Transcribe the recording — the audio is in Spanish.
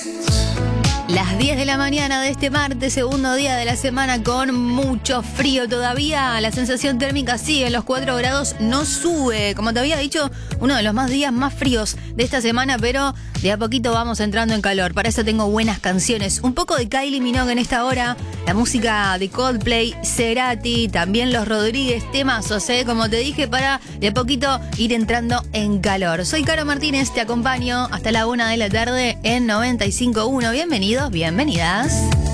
Las 10 de la mañana de este martes, segundo día de la semana con mucho frío todavía. La sensación térmica sigue en los 4 grados, no sube. Como te había dicho, uno de los días más fríos de esta semana, pero de a poquito vamos entrando en calor. Para eso tengo buenas canciones. Un poco de Kylie Minogue en esta hora, la música de Coldplay, Cerati, también los Rodríguez, temazos, como te dije, para de a poquito ir entrando en calor. Soy Caro Martínez, te acompaño hasta la 1 de la tarde en 95.1. Bienvenidos, bienvenidas.